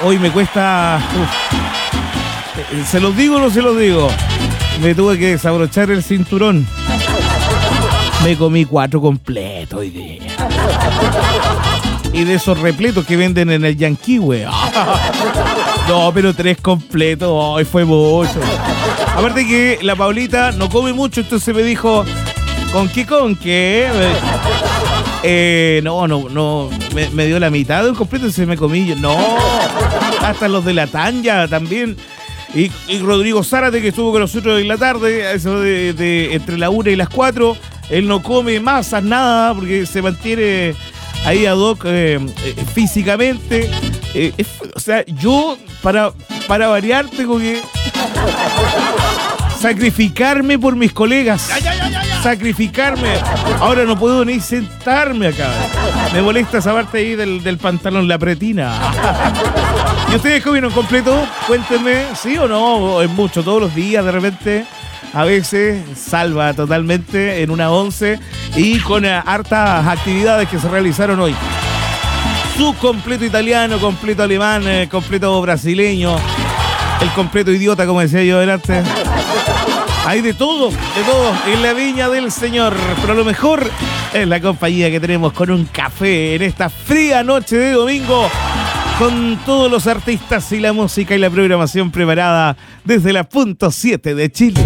Hoy me cuesta... ¿Se los digo o no se los digo? Me tuve que desabrochar el cinturón. Me comí 4 completos hoy día. Y de esos repletos que venden en el Yankee, güey. No, pero 3 completos. Hoy fue mucho. Aparte que la Paulita no come mucho, entonces me dijo... ¿Con qué? No. Me dio la mitad de un completo y se me comí yo. No. Hasta los de la Tanya también. Y Rodrigo Zárate, que estuvo con nosotros en la tarde, eso de entre la 1 y las 4, él no come masas, nada, porque se mantiene ahí ad hoc físicamente. O sea, yo, para variar, tengo que sacrificarme por mis colegas. Sacrificarme. Ahora no puedo ni sentarme acá. Me molesta esa parte ahí del pantalón, la pretina. ¿Y ustedes comieron completo? Cuéntenme, ¿sí o no? Es mucho, todos los días, de repente, a veces, salva totalmente en una 11 y con hartas actividades que se realizaron hoy. Su completo italiano, completo alemán, completo brasileño, el completo idiota, como decía yo delante. Hay de todo en la viña del Señor, pero lo mejor es la compañía que tenemos con un café en esta fría noche de domingo, con todos los artistas y la música y la programación preparada desde la punto 7 de Chile.